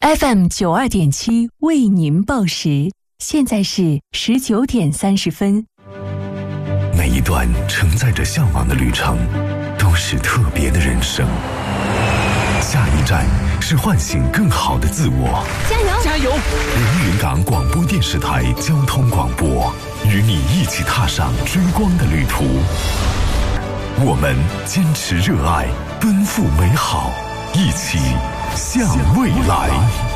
FM92.7为您报时，现在是19点30分。 每一段承载着向往的旅程，都是特别的人生。下一站是唤醒更好的自我。 加油！ 加油！ 连云港广播电视台交通广播，与你一起踏上追光的旅途。我们坚持热爱，奔赴美好，一起向未来。